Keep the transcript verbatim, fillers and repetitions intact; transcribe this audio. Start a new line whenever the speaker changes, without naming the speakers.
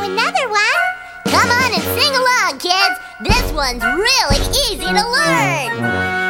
another one. Come on and sing along, kids. This one's really easy to learn.